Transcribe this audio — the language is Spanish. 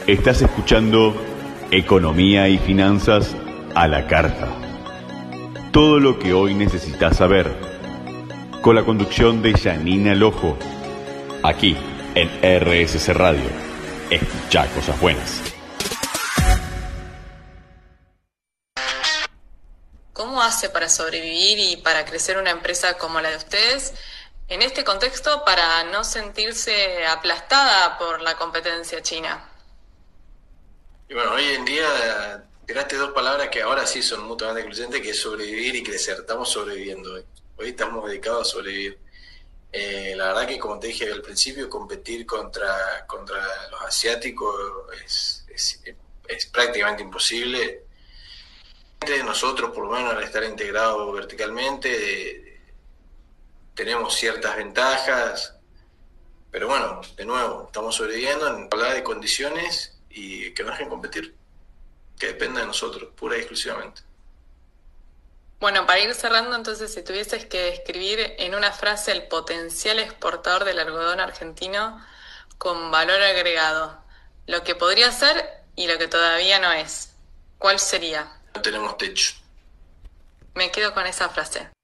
Estás escuchando Economía y Finanzas a la Carta. Todo lo que hoy necesitas saber. Con la conducción de Janina Lojo. Aquí en RSC Radio. Escucha cosas buenas. ¿Cómo hace para sobrevivir y para crecer una empresa como la de ustedes en este contexto para no sentirse aplastada por la competencia china? Y bueno, hoy en día tiraste dos palabras que ahora sí son mutuamente excluyentes, que es sobrevivir y crecer. Estamos sobreviviendo hoy. Hoy estamos dedicados a sobrevivir. La verdad que, como te dije al principio, competir contra los asiáticos es prácticamente imposible. Nosotros, por lo menos al estar integrados verticalmente, tenemos ciertas ventajas, pero bueno, de nuevo, estamos sobreviviendo en hablar de condiciones y que nos dejen competir, que dependa de nosotros, pura y exclusivamente. Bueno, para ir cerrando, entonces, si tuvieses que describir en una frase el potencial exportador del algodón argentino con valor agregado, lo que podría ser y lo que todavía no es, ¿cuál sería? No tenemos techo. Me quedo con esa frase.